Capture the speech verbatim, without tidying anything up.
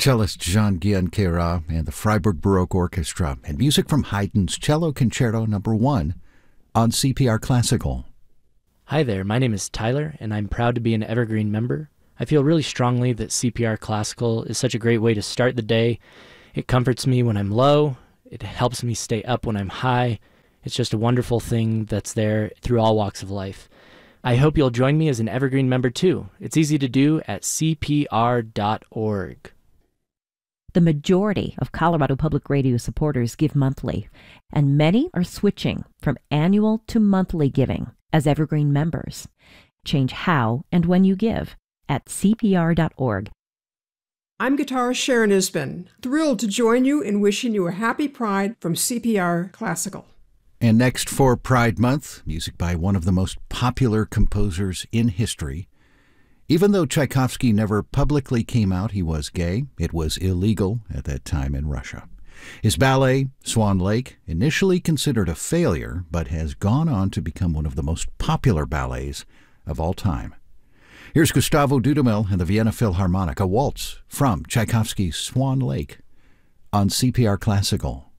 cellist Jean-Guyen Queyras and the Freiburg Baroque Orchestra, and music from Haydn's Cello Concerto Number One on C P R Classical. Hi there, my name is Tyler, and I'm proud to be an Evergreen member. I feel really strongly that C P R Classical is such a great way to start the day. It comforts me when I'm low. It helps me stay up when I'm high. It's just a wonderful thing that's there through all walks of life. I hope you'll join me as an Evergreen member too. It's easy to do at c p r dot org. The majority of Colorado Public Radio supporters give monthly, and many are switching from annual to monthly giving as Evergreen members. Change how and when you give at c p r dot org. I'm guitarist Sharon Isbin, thrilled to join you in wishing you a happy Pride from C P R Classical. And next for Pride Month, music by one of the most popular composers in history. Even though Tchaikovsky never publicly came out he was gay, it was illegal at that time in Russia. His ballet, Swan Lake, initially considered a failure, but has gone on to become one of the most popular ballets of all time. Here's Gustavo Dudamel and the Vienna Philharmonic, a waltz from Tchaikovsky's Swan Lake on C P R Classical.